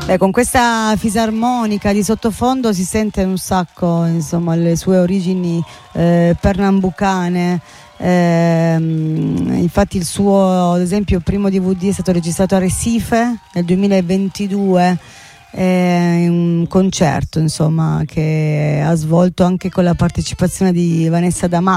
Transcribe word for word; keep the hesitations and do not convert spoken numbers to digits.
Beh, con questa fisarmonica di sottofondo si sente un sacco, insomma, le sue origini eh, pernambucane. Eh, infatti il suo, ad esempio, primo D V D è stato registrato a Recife nel duemilaventidue, eh, un concerto, insomma, che ha svolto anche con la partecipazione di Vanessa D'Amato.